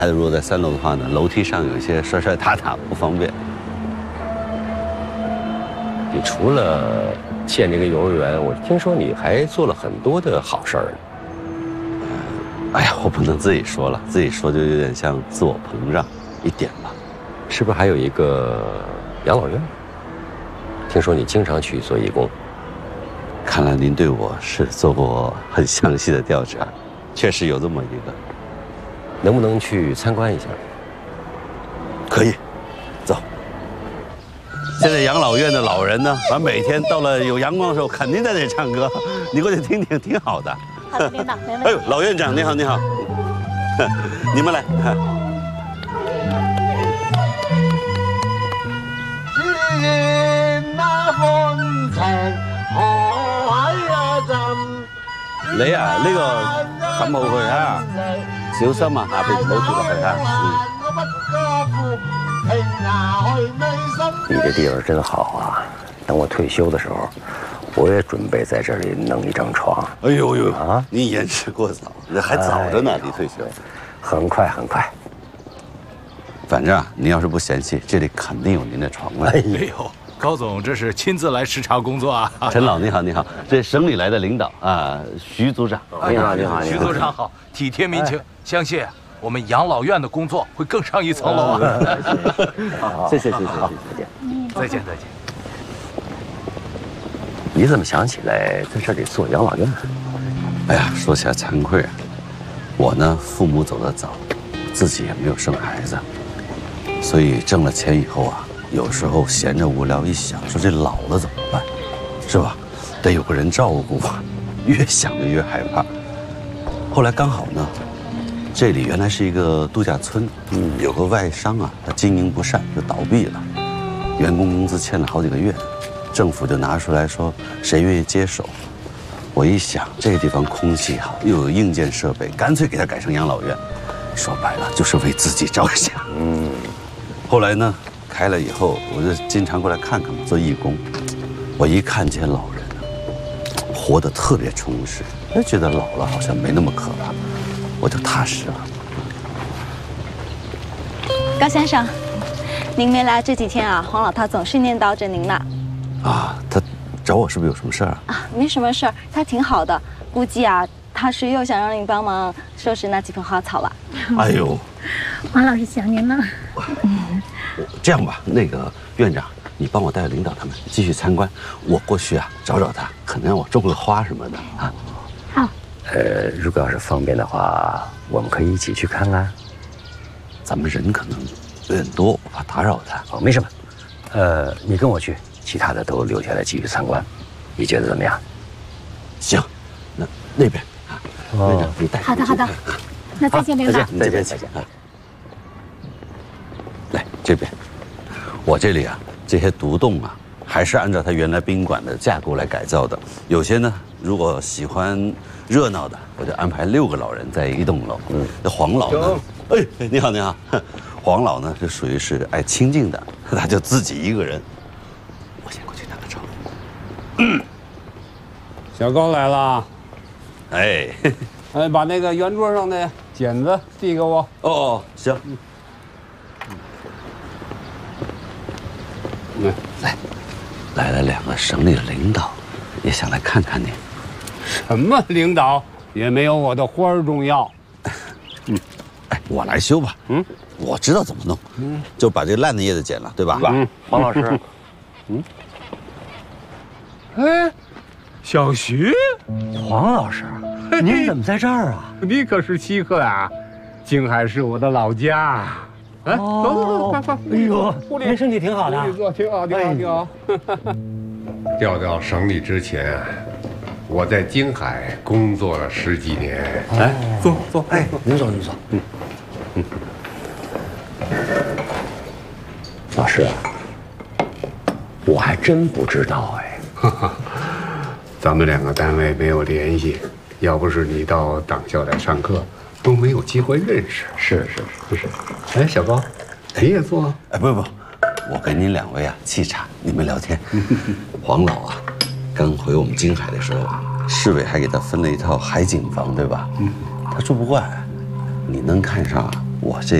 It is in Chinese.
孩子如果在3楼的话呢，楼梯上有一些摔摔踏踏，不方便。 你除了建这个幼儿园，我听说你还做了很多的好事儿呢。 哎呀，我不能自己说了，自己说就有点像自我膨胀一点吧。 是不是还有一个养老院？听说你经常去做义工。 看来您对我是做过很详细的调查，确实有这么一个。 能不能去参观一下？ 可以，走。现在养老院的老人呢，反正每天到了有阳光的时候，肯定在这里唱歌，你过去听听，挺好的。 好的，领导，没问题。 哎呦，老院长，你好，你好，你们来。你啊，呢個冚好佢啊，小心啊，下邊唔好跌落去啊。 你这地方真好啊！等我退休的时候，我也准备在这里弄一张床。 哎呦呦啊！你言之过早，这还早着呢，离退休。 很快很快。 反正啊，您要是不嫌弃，这里肯定有您的床位。 哎呦。高总，这是亲自来视察工作啊！ 陈老，你好，你好，这省里来的领导啊，徐组长。 你好，你好， 徐组长好，体贴民情，相信我们养老院的工作会更上一层楼啊！ 谢谢，再见， 再见。 你怎么想起来在这里做养老院？ 哎呀，说起来惭愧啊，我呢父母走得早，自己也没有生孩子，所以挣了钱以后啊。有时候闲着无聊一想，说这老了怎么办，是吧？得有个人照顾啊，越想就越害怕。后来刚好呢，这里原来是一个度假村，有个外商啊，他经营不善就倒闭了，员工工资欠了好几个月，政府就拿出来说谁愿意接手。我一想，这个地方空气好，又有硬件设备，干脆给它改成养老院。说白了就是为自己着想。后来呢？开了以后，我就经常过来看看嘛，做义工。我一看这些老人啊，活得特别充实，就觉得老了好像没那么可怕，我就踏实了。 高先生，您没来这几天啊，黄老他总是念叨着您呢。 啊，他找我是不是有什么事儿啊？ 啊，没什么事儿，他挺好的，估计啊，他是又想让您帮忙收拾那几盆花草了。 哎呦， 黄老师想您了。 这样吧，那个院长，你帮我带领导他们继续参观，我过去啊找找他，可能让我种个花什么的啊。 好。 如果要是方便的话，我们可以一起去看看。 咱们人可能有点多，我怕打扰他。 哦，没什么。你跟我去，其他的都留下来继续参观，你觉得怎么样？ 行，那边啊，院长你带。 好的，那再见，领导。 再见啊。来这边，我这里啊，这些独栋啊，还是按照它原来宾馆的架构来改造的。有些呢，如果喜欢热闹的，我就安排6个老人在一栋楼。那黄老呢？哎，你好，你好。黄老呢，属于是爱清静的，他就自己一个人。我先过去打个招呼。 小高来了。 哎， 把那个圆桌上的剪子递给我。 哦，行。来了2个省里的领导，也想来看看你。 什么领导也没有我的花儿重要。 我来修吧。我知道怎么弄。就把这烂的叶子剪了，对吧？ 黄老师。 哎，小徐， 黄老师，您怎么在这儿啊？ 你可是稀客啊！京海是我的老家。哎，走，快！ 哎呦，您身体挺好的。 挺好。调到省里之前，我在京海工作了10几年。来，坐。 哎，您坐。老师，我还真不知道哎。 咱们2个单位没有联系，要不是你到党校来上课，都没有机会认识。 是。 哎，小高，你也坐。 哎，不，我给您2位啊沏茶，你们聊天。黄老啊，刚回我们京海的时候，市委还给他分了一套海景房，对吧？他住不惯，你能看上啊， 我这